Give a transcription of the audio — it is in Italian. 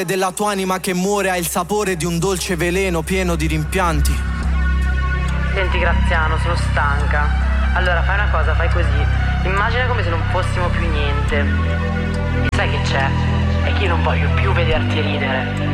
della tua anima che muore ha il sapore di un dolce veleno pieno di rimpianti. Senti Graziano, sono stanca. Allora fai una cosa, fai così. Immagina come se non fossimo più niente. E sai che c'è? È che io non voglio più vederti ridere.